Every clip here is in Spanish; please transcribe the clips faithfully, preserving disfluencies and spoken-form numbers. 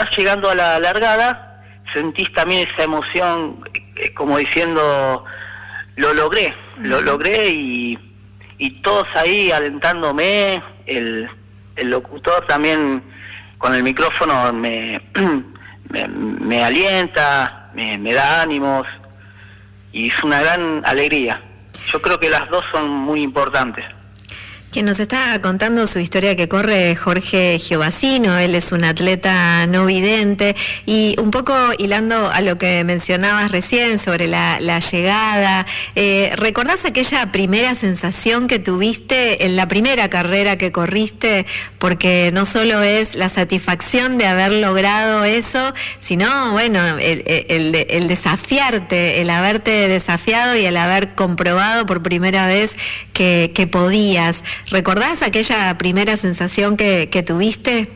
vas llegando a la largada, sentís también esa emoción, eh, como diciendo, lo logré, uh-huh. lo logré y, y todos ahí alentándome, el, el locutor también con el micrófono me, me, me alienta, me, me da ánimos y es una gran alegría. Yo creo que las dos son muy importantes. Quien nos está contando su historia que corre Jorge Giovacino, él es un atleta no vidente, y un poco hilando a lo que mencionabas recién sobre la, la llegada, eh, ¿recordás aquella primera sensación que tuviste en la primera carrera que corriste? Porque no solo es la satisfacción de haber logrado eso, sino, bueno, el, el, el desafiarte, el haberte desafiado y el haber comprobado por primera vez que, que podías. ¿Recordás aquella primera sensación que, que tuviste?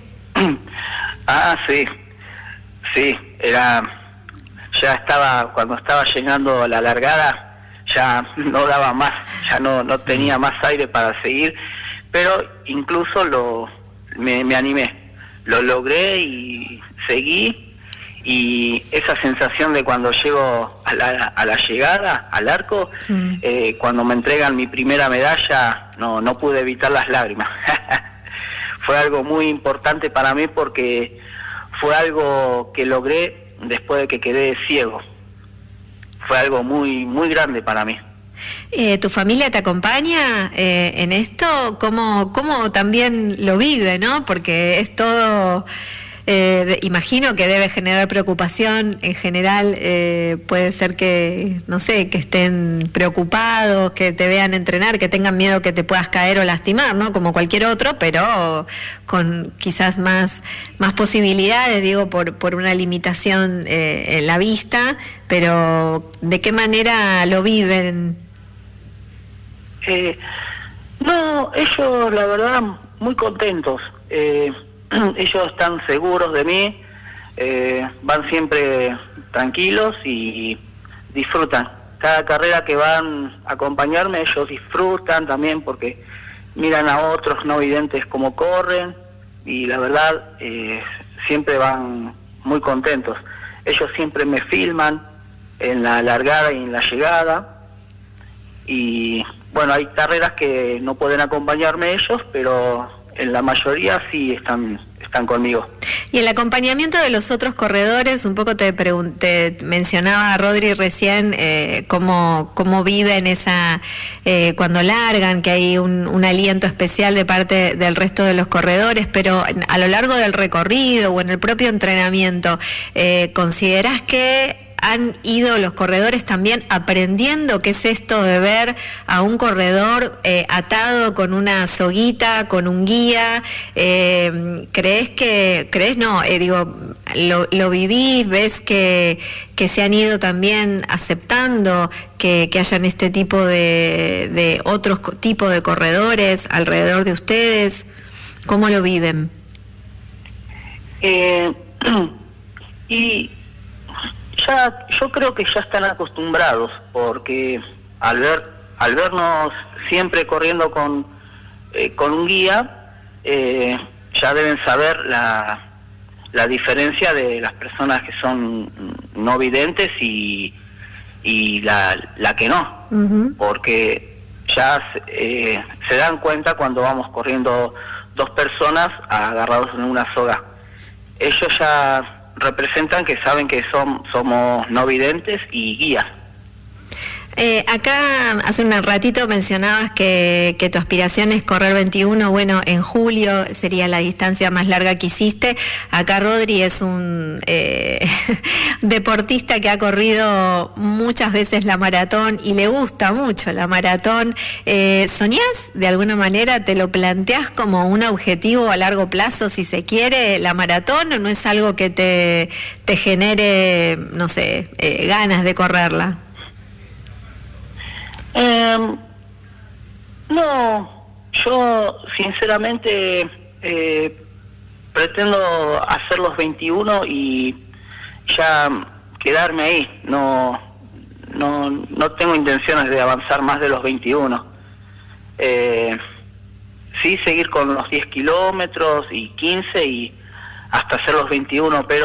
Ah, sí, sí, era, ya estaba, cuando estaba llegando a la largada, ya no daba más, ya no, no tenía más aire para seguir, pero incluso lo, me, me animé, lo logré y seguí, y esa sensación de cuando llego a la, a la llegada, al arco, mm. eh, cuando me entregan mi primera medalla, no, no pude evitar las lágrimas. Fue algo muy importante para mí porque fue algo que logré después de que quedé ciego. Fue algo muy, muy grande para mí. Eh, ¿Tu familia te acompaña eh, en esto? ¿Cómo, cómo también lo vive, no? Porque es todo... Eh, de, imagino que debe generar preocupación en general, eh, puede ser que, no sé, que estén preocupados, que te vean entrenar, que tengan miedo que te puedas caer o lastimar, ¿no? Como cualquier otro, pero con quizás más, más posibilidades, digo, por, por una limitación eh, en la vista, pero ¿de qué manera lo viven? Eh, no, ellos, la verdad, muy contentos. Eh, Ellos están seguros de mí, eh, van siempre tranquilos y disfrutan. Cada carrera que van a acompañarme, ellos disfrutan también porque miran a otros no videntes cómo corren y la verdad eh, siempre van muy contentos. Ellos siempre me filman en la largada y en la llegada y bueno, hay carreras que no pueden acompañarme ellos, pero en la mayoría sí están, están conmigo. Y el acompañamiento de los otros corredores, un poco te pregunté, mencionaba Rodri recién eh, cómo, cómo viven esa, eh, cuando largan, que hay un, un aliento especial de parte del resto de los corredores, pero a lo largo del recorrido o en el propio entrenamiento, eh, ¿considerás que han ido los corredores también aprendiendo qué es esto de ver a un corredor eh, atado con una soguita, con un guía? Eh, ¿Crees que, crees no, eh, digo, lo, lo vivís, ves que, que se han ido también aceptando que, que hayan este tipo de, de otros tipos de corredores alrededor de ustedes? ¿Cómo lo viven? Eh, y ya yo creo que ya están acostumbrados porque al ver al vernos siempre corriendo con eh, con un guía eh, ya deben saber la la diferencia de las personas que son no videntes y y la la que no, uh-huh. Porque ya eh, se dan cuenta cuando vamos corriendo dos personas agarrados en una soga. Ellos ya representan que saben que son, somos no videntes y guías. Eh, acá hace un ratito mencionabas que, que tu aspiración es correr veintiuno, bueno, en julio sería la distancia más larga que hiciste. Acá Rodri es un eh, deportista que ha corrido muchas veces la maratón y le gusta mucho la maratón. Eh, ¿Soñás de alguna manera, te lo planteás como un objetivo a largo plazo, si se quiere, la maratón, o no es algo que te, te genere, no sé, eh, ganas de correrla? Eh, no, yo sinceramente eh, pretendo hacer los veintiuno y ya quedarme ahí. No, no, no tengo intenciones de avanzar más de los veintiuno. Eh, sí, seguir con los diez kilómetros y quince y hasta hacer los veintiuno, pero